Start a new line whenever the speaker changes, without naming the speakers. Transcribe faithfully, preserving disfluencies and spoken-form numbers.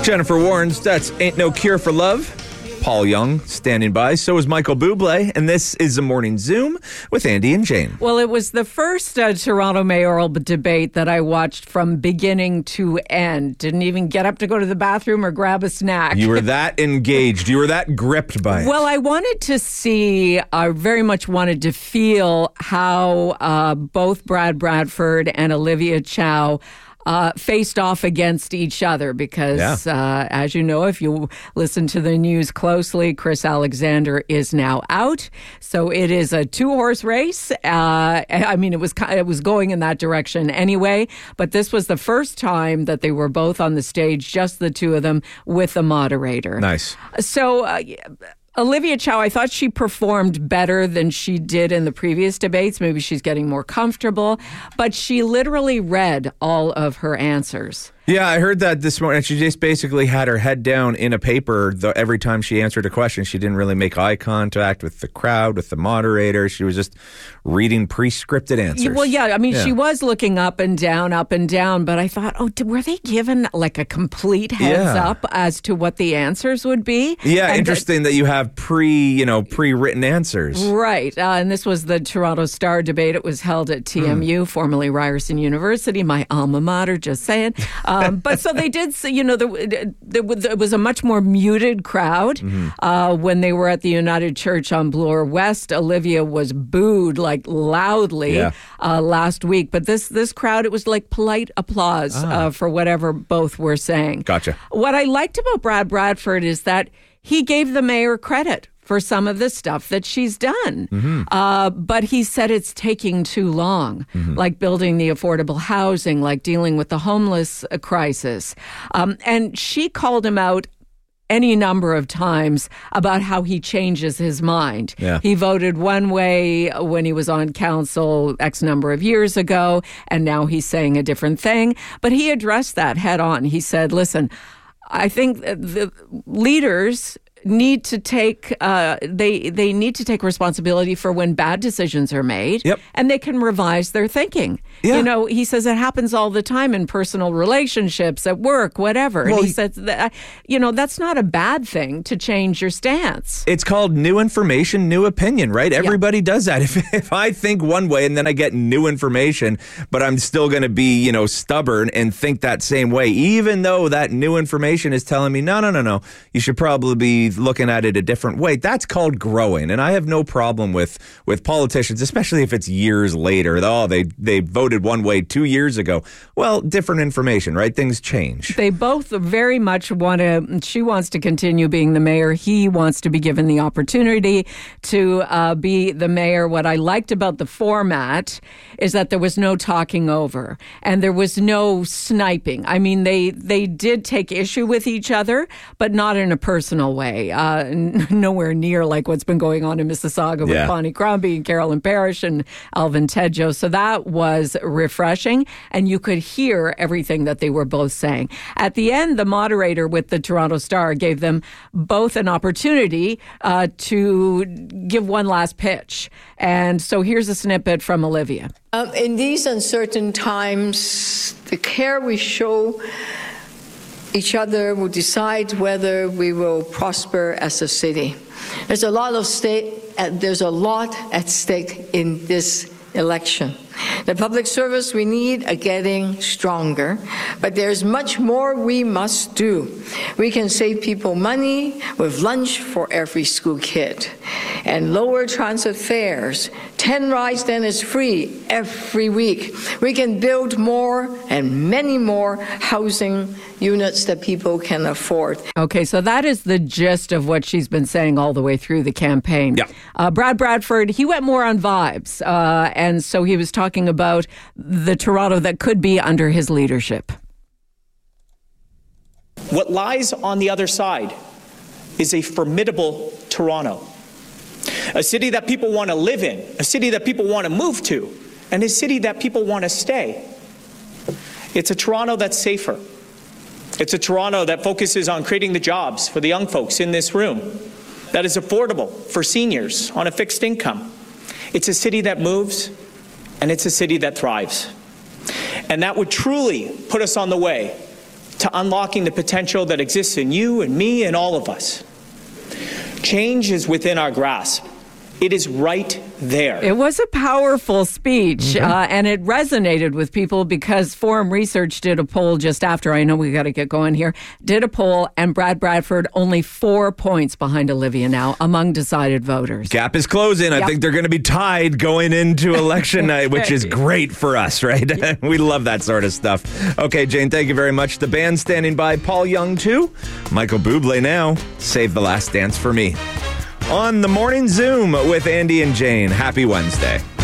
Jennifer Warnes, that's Ain't No Cure for Love. Paul Young standing by. So is Michael Bublé. And this is the Morning Zoom with Andy and Jane.
Well, it was the first uh, Toronto mayoral debate that I watched from beginning to end. Didn't even get up to go to the bathroom or grab a snack.
You were that engaged. You were that gripped by it.
Well, I wanted to see, I very much wanted to feel how uh, both Brad Bradford and Olivia Chow Uh, faced off against each other because,
yeah.
uh, as you know, if you listen to the news closely, Chris Alexander is now out. So it is a two-horse race. Uh, I mean, it was it was going in that direction anyway, but this was the first time that they were both on the stage, just the two of them, with the moderator.
Nice.
So... Uh, Olivia Chow, I thought she performed better than she did in the previous debates. Maybe she's getting more comfortable, but she literally read all of her answers.
Yeah, I heard that this morning. She just basically had her head down in a paper the, every time she answered a question. She didn't really make eye contact with the crowd, with the moderator. She was just reading pre-scripted answers.
Well, yeah, I mean,
yeah.
she was looking up and down, up and down, but I thought, oh, were they given like a complete heads
yeah.
up as to what the answers would be?
Yeah,
and
interesting th- that you have pre, you know, pre-written answers.
Right, uh, and this was the Toronto Star debate. It was held at T M U, mm. formerly Ryerson University, my alma mater, just saying. Um, but so they did, you know, there, there was a much more muted crowd. Mm-hmm. Uh, when they were at the United Church on Bloor West, Olivia was booed like loudly
yeah.
uh, last week. But this this crowd, it was like polite applause ah. uh, for whatever both were saying.
Gotcha.
What I liked about Brad Bradford is that he gave the mayor credit for some of the stuff that she's done. Mm-hmm. Uh, but he said it's taking too long, mm-hmm. like building the affordable housing, like dealing with the homeless crisis. Um, and she called him out any number of times about how he changes his mind.
Yeah.
He voted one way when he was on council X number of years ago, and now he's saying a different thing. But he addressed that head on. He said, listen, I think the leaders need to take uh, they they need to take responsibility for when bad decisions are made,
yep.
and they can revise their thinking.
Yeah.
You know, he says it happens all the time in personal relationships, at work, whatever.
Well,
and he,
he
says that, you know, that's not a bad thing to change your stance.
It's called new information, new opinion, right? Everybody yeah. does that. If if I think one way and then I get new information, but I'm still going to be, you know, stubborn and think that same way, even though that new information is telling me, no, no, no, no, you should probably be looking at it a different way. That's called growing. And I have no problem with with politicians, especially if it's years later. Oh, they, they voted one way two years ago. Well, different information, right? Things change.
They both very much want to, she wants to continue being the mayor. He wants to be given the opportunity to uh, be the mayor. What I liked about the format is that there was no talking over and there was no sniping. I mean, they, they did take issue with each other, but not in a personal way. Uh, n- nowhere near like what's been going on in Mississauga with
yeah.
Bonnie Crombie and Carolyn Parrish and Alvin Tedjo. So that was refreshing, and you could hear everything that they were both saying. At the end, the moderator with the Toronto Star gave them both an opportunity uh, to give one last pitch. And so here's a snippet from Olivia.
Um, in these uncertain times, the care we show each other will decide whether we will prosper as a city. There's a lot of stake. There's a lot at stake in this election. The public service we need are getting stronger, but there's much more we must do. We can save people money with lunch for every school kid and lower transit fares. ten rides then is free every week. We can build more and many more housing units that people can afford.
Okay, so that is the gist of what she's been saying all the way through the campaign.
Yeah.
Uh, Brad Bradford, he went more on vibes, uh, and so he was talking about the Toronto that could be under his leadership.
What lies on the other side is a formidable Toronto, a city that people want to live in, a city that people want to move to, and a city that people want to stay. It's a Toronto that's safer. It's a Toronto that focuses on creating the jobs for the young folks in this room, that is affordable for seniors on a fixed income. It's a city that moves, and it's a city that thrives. And that would truly put us on the way to unlocking the potential that exists in you and me and all of us. Change is within our grasp. It is right there.
It was a powerful speech, mm-hmm. uh, and it resonated with people because Forum Research did a poll just after. I know we got to get going here. Did a poll, and Brad Bradford only four points behind Olivia now among decided voters.
Gap is closing. Yep. I think they're going to be tied going into election night, which is great for us, right? Yeah. We love that sort of stuff. Okay, Jane, thank you very much. The band standing by. Paul Young, too. Michael Bublé now. Save the Last Dance for me. On the Morning Zoom with Andy and Jane. Happy Wednesday.